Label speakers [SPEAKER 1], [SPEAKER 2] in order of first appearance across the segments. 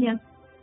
[SPEAKER 1] питання.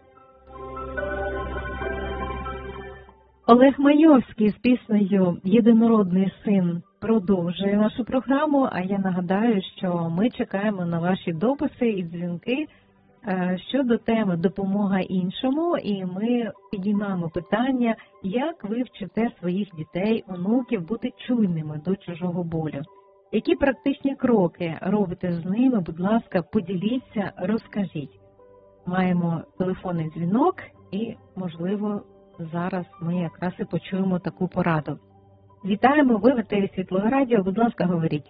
[SPEAKER 1] Олег Майовський з піснею «Єдинородний син» продовжує нашу програму, а я нагадаю, що ми чекаємо на ваші дописи і дзвінки щодо теми «Допомога іншому», і ми підіймаємо питання, як ви вчите своїх дітей, онуків бути чуйними до чужого болю. Які практичні кроки робите з ними, будь ласка, поділіться, розкажіть. Маємо телефонний дзвінок і, можливо, зараз ми якраз і почуємо таку пораду. Вітаємо, ви в етері Світлого Радіо, будь ласка, говоріть.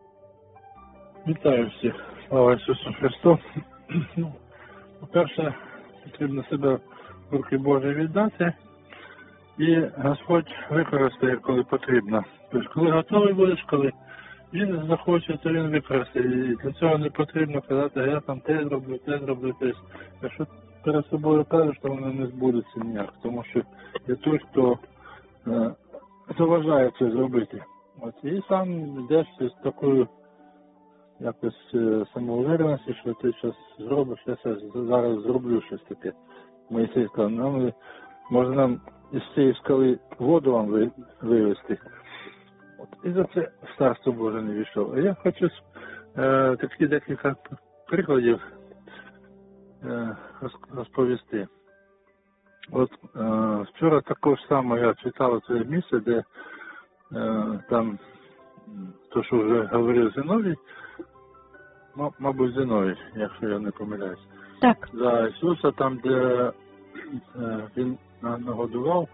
[SPEAKER 2] Вітаю всіх. Слава Ісусу Христу. По-перше, потрібно себе в руки Божі віддати, і Господь використає, коли потрібно. Тобто, коли готовий будеш, коли Він захоче, то Він використає. І для цього не потрібно казати, я там те зроблю. Тобто, якщо перед собою кажеш, то воно не збудеться ніяк, тому що є той, хто заважає це зробити. От, і сам йдеш з такою якось самоуверенності, що ти щось зробиш, я зараз зроблю щось таке. Моїсей сказав, може нам із цієї скали воду вам вивезти. От, і за це в Царство Боже не війшов. А я хочу такі декілька прикладів розповісти. От вчора також само я читав це місце, де там, то що вже говорив Зиновій, мабуть Зиновій, якщо я не помиляюсь.
[SPEAKER 1] Так.
[SPEAKER 2] За Ісуса, там, де він нагодував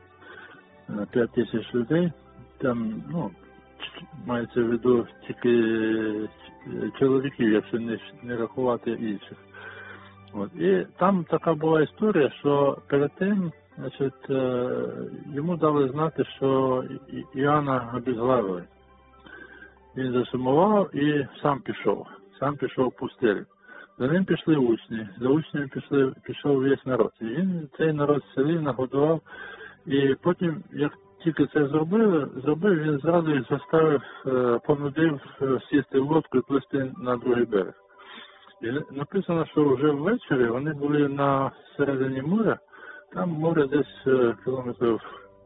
[SPEAKER 2] 5 тисяч людей, там, мається в виду тільки чоловіків, якщо не рахувати інших. От. І там така була історія, що перед тим, значить, йому дали знати, що Іоанна обезглавили. Він засумував і сам пішов в пустелю. За ним пішли учні, за учнями пішов весь народ. І він цей народ в селі нагодував, і потім, як тільки це зробив, він зразу їх заставив, понудив сісти в лодку і плисти на другий берег. І написано, що вже ввечері вони були на середині моря, там море десь кілометрів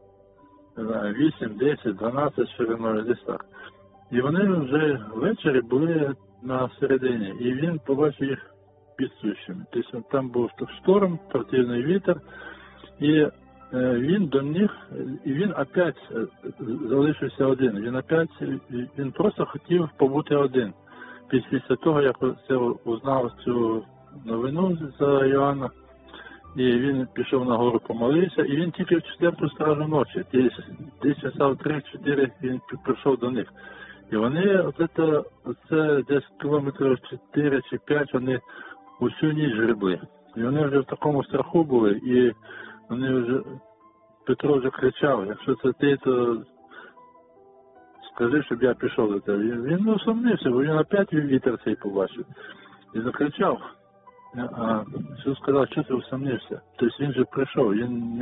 [SPEAKER 2] 8, 10, 12 шириною, десь так. І вони вже ввечері були на середині, і він побачив їх підсущими. Тобто там був шторм, противний вітер, і він до них, і він опять залишився один. Він просто хотів побути один. Після того, як це узнав цю новину за Іоанна, і він пішов на гору, помолився, і він тільки в 4-ту стражу ночі, десь часа в 3-4 він прийшов до них. І вони, оце десь кілометрів 4 чи 5, вони усю ніч гребли. І вони вже в такому страху були, і вони вже, Петро вже кричав, якщо це ти, то скажи, щоб я пішов до тебе. Він не усомнився, бо він опять вітер цей побачив. І закричав. А Ісус сказав, що ти усомнився? Тобто він же прийшов, він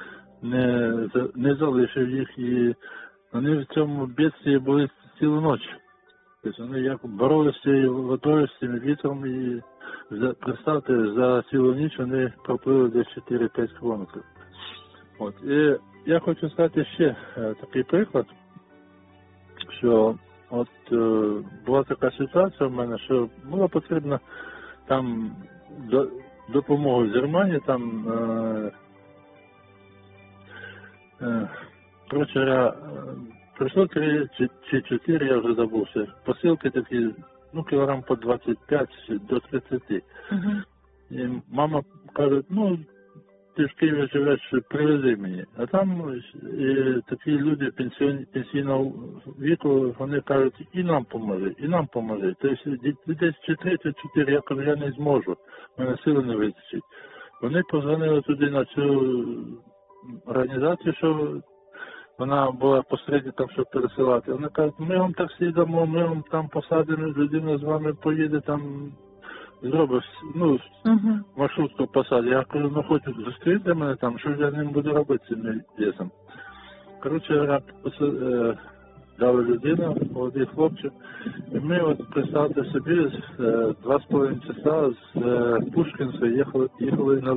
[SPEAKER 2] не залишив їх, і вони в цьому бідстві були цілу ніч. Тобто вони як боролися з цією водою, з цим вітром, і представте, за цілу ніч вони проплили десь 4-5 кілометрів. От. І я хочу сказати ще такий приклад, що от була така ситуація в мене, що було потрібно там допомогу з Германії, там прийшло 3 чи 4, я вже забувся, посилки такі, кілограм по 25 до 30. І мама каже, ти в Києві живеш, привези мені. А там такі люди пенсійного віку, вони кажуть, і нам поможи. Тобто десь чи 3, чи 4, я кажу, я не зможу, мене сили не вистачить. Вони позвонили туди на цю організацію, що вона була посередником, щоб пересилати. Вони кажуть, ми вам таксі дамо, ми вам там посадимо, людина з вами поїде, там зробиш, маршрутку посадить. Я кажу, хочу зустріти мене там, що я ним буду робити цим лісом. Коротше, дали людину, молодий хлопчик, і ми, представте собі, 2,5 часа з Пушкінська їхали на